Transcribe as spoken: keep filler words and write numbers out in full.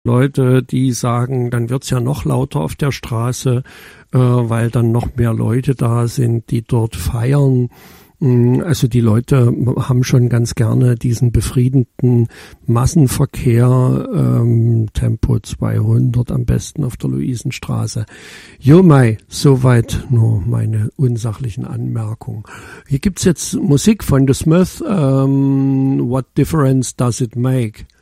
Leute, die sagen, dann wird's ja noch lauter auf der Straße, äh, weil dann noch mehr Leute da sind, die dort feiern. Also die Leute haben schon ganz gerne diesen befriedenden Massenverkehr, ähm, Tempo zweihundert am besten auf der Luisenstraße. Jo Mai, soweit nur meine unsachlichen Anmerkungen. Hier gibt's jetzt Musik von The Smiths, ähm, What Difference Does It Make?